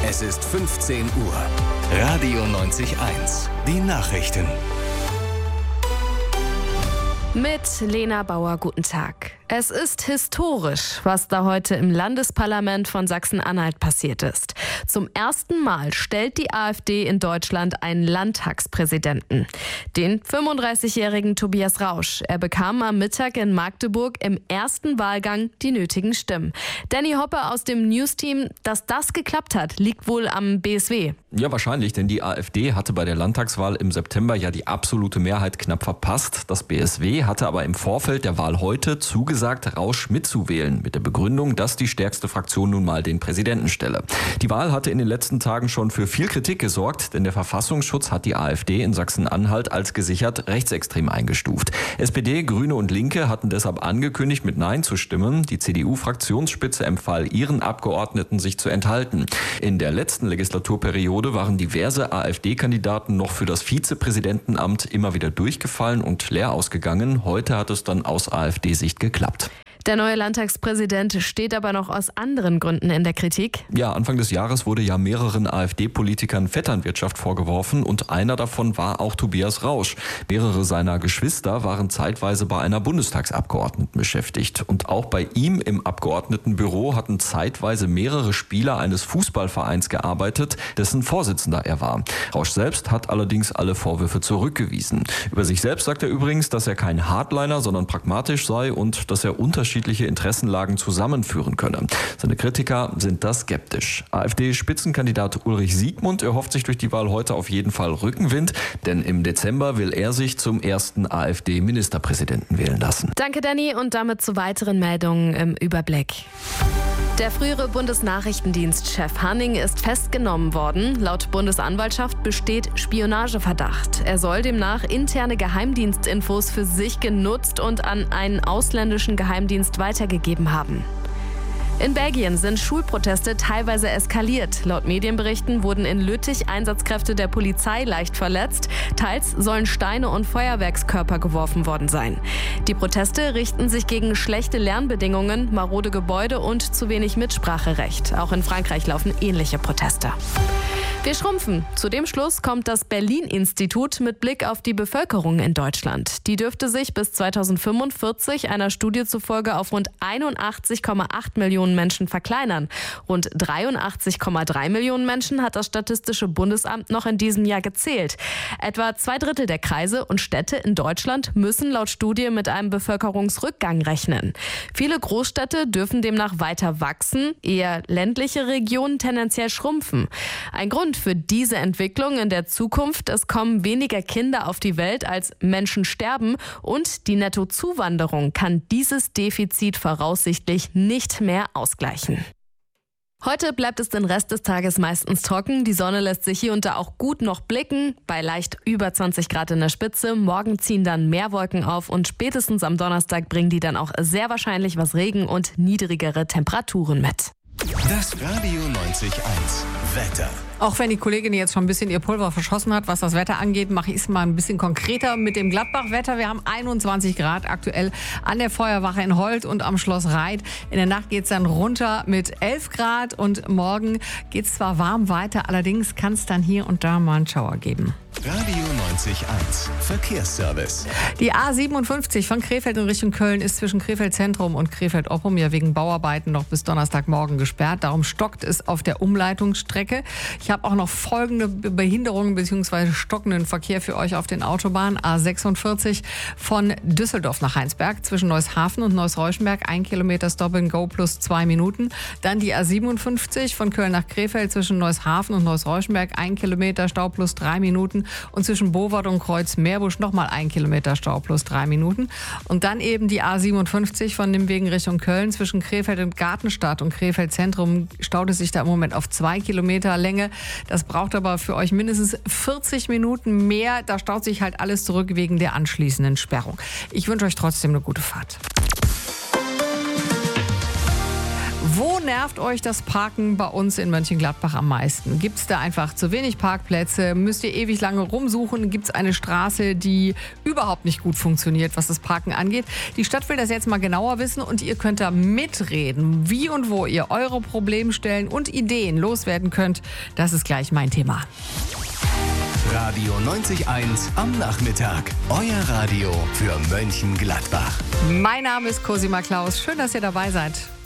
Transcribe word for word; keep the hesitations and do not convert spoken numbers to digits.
Es ist fünfzehn Uhr. Radio neunzig Komma eins. Die Nachrichten. Mit Lena Bauer, guten Tag. Es ist historisch, was da heute im Landesparlament von Sachsen-Anhalt passiert ist. Zum ersten Mal stellt die AfD in Deutschland einen Landtagspräsidenten, den fünfunddreißigjährigen Tobias Rausch. Er bekam am Mittag in Magdeburg im ersten Wahlgang die nötigen Stimmen. Danny Hoppe aus dem News-Team, dass das geklappt hat, liegt wohl am B S W. Ja, wahrscheinlich, denn die AfD hatte bei der Landtagswahl im September ja die absolute Mehrheit knapp verpasst. Das B S W hatte aber im Vorfeld der Wahl heute zugesagt, Rausch mitzuwählen, mit der Begründung, dass die stärkste Fraktion nun mal den Präsidenten stelle. Die Wahl hatte in den letzten Tagen schon für viel Kritik gesorgt, denn der Verfassungsschutz hat die AfD in Sachsen-Anhalt als gesichert rechtsextrem eingestuft. S P D, Grüne und Linke hatten deshalb angekündigt, mit Nein zu stimmen. Die C D U-Fraktionsspitze empfahl ihren Abgeordneten, sich zu enthalten. In der letzten Legislaturperiode waren diverse AfD-Kandidaten noch für das Vizepräsidentenamt immer wieder durchgefallen und leer ausgegangen. Heute hat es dann aus AfD-Sicht geklappt. Der neue Landtagspräsident steht aber noch aus anderen Gründen in der Kritik. Ja, Anfang des Jahres wurde ja mehreren AfD-Politikern Vetternwirtschaft vorgeworfen und einer davon war auch Tobias Rausch. Mehrere seiner Geschwister waren zeitweise bei einer Bundestagsabgeordneten beschäftigt. Und auch bei ihm im Abgeordnetenbüro hatten zeitweise mehrere Spieler eines Fußballvereins gearbeitet, dessen Vorsitzender er war. Rausch selbst hat allerdings alle Vorwürfe zurückgewiesen. Über sich selbst sagt er übrigens, dass er kein Hardliner, sondern pragmatisch sei und dass er unterschiedliche Interessenlagen zusammenführen könne. Seine Kritiker sind da skeptisch. AfD-Spitzenkandidat Ulrich Siegmund erhofft sich durch die Wahl heute auf jeden Fall Rückenwind, denn im Dezember will er sich zum ersten AfD-Ministerpräsidenten wählen lassen. Danke, Danny, und damit zu weiteren Meldungen im Überblick. Der frühere Bundesnachrichtendienstchef Hanning ist festgenommen worden. Laut Bundesanwaltschaft besteht Spionageverdacht. Er soll demnach interne Geheimdienstinfos für sich genutzt und an einen ausländischen Geheimdienst weitergegeben haben. In Belgien sind Schulproteste teilweise eskaliert. Laut Medienberichten wurden in Lüttich Einsatzkräfte der Polizei leicht verletzt. Teils sollen Steine und Feuerwerkskörper geworfen worden sein. Die Proteste richten sich gegen schlechte Lernbedingungen, marode Gebäude und zu wenig Mitspracherecht. Auch in Frankreich laufen ähnliche Proteste. Wir schrumpfen. Zu dem Schluss kommt das Berlin-Institut mit Blick auf die Bevölkerung in Deutschland. Die dürfte sich bis zweitausendfünfundvierzig einer Studie zufolge auf rund einundachtzig Komma acht Millionen Menschen verkleinern. Rund dreiundachtzig Komma drei Millionen Menschen hat das Statistische Bundesamt noch in diesem Jahr gezählt. Etwa zwei Drittel der Kreise und Städte in Deutschland müssen laut Studie mit einem Bevölkerungsrückgang rechnen. Viele Großstädte dürfen demnach weiter wachsen, eher ländliche Regionen tendenziell schrumpfen. Ein Grund für diese Entwicklung in der Zukunft: Es kommen weniger Kinder auf die Welt, als Menschen sterben, und die Nettozuwanderung kann dieses Defizit voraussichtlich nicht mehr ausgleichen. Heute bleibt es den Rest des Tages meistens trocken. Die Sonne lässt sich hier und da auch gut noch blicken, bei leicht über zwanzig Grad in der Spitze. Morgen ziehen dann mehr Wolken auf und spätestens am Donnerstag bringen die dann auch sehr wahrscheinlich was Regen und niedrigere Temperaturen mit. Das Radio neunzig Komma eins Wetter. Auch wenn die Kollegin jetzt schon ein bisschen ihr Pulver verschossen hat, was das Wetter angeht, mache ich es mal ein bisschen konkreter mit dem Gladbach-Wetter. Wir haben einundzwanzig Grad aktuell an der Feuerwache in Holt und am Schloss Reit. In der Nacht geht es dann runter mit elf Grad und morgen geht es zwar warm weiter, allerdings kann es dann hier und da mal einen Schauer geben. Radio neunzig Komma eins Verkehrsservice. Die A siebenundfünfzig von Krefeld in Richtung Köln ist zwischen Krefeld Zentrum und Krefeld Oppum ja wegen Bauarbeiten noch bis Donnerstagmorgen gesperrt. Darum stockt es auf der Umleitungsstrecke. Ich habe auch noch folgende Behinderungen bzw. stockenden Verkehr für euch auf den Autobahnen. A sechsundvierzig von Düsseldorf nach Heinsberg zwischen Neushafen und Neuss-Reuschenberg. Ein Kilometer Stop-and-Go plus zwei Minuten. Dann die A siebenundfünfzig von Köln nach Krefeld zwischen Neushafen und Neuss-Reuschenberg. Ein Kilometer Stau plus drei Minuten. Und zwischen Bowart und Kreuz-Meerbusch nochmal ein Kilometer Stau plus drei Minuten. Und dann eben die A siebenundfünfzig von Nimwegen Richtung Köln zwischen Krefeld und Gartenstadt und Krefeld Zentrum staut es sich da im Moment auf zwei Kilometer Länge. Das braucht aber für euch mindestens vierzig Minuten mehr. Da staut sich halt alles zurück wegen der anschließenden Sperrung. Ich wünsche euch trotzdem eine gute Fahrt. Wo nervt euch das Parken bei uns in Mönchengladbach am meisten? Gibt es da einfach zu wenig Parkplätze? Müsst ihr ewig lange rumsuchen? Gibt es eine Straße, die überhaupt nicht gut funktioniert, was das Parken angeht? Die Stadt will das jetzt mal genauer wissen und ihr könnt da mitreden, wie und wo ihr eure Problemstellen und Ideen loswerden könnt. Das ist gleich mein Thema. Radio neunzig Komma eins am Nachmittag. Euer Radio für Mönchengladbach. Mein Name ist Cosima Klaus. Schön, dass ihr dabei seid.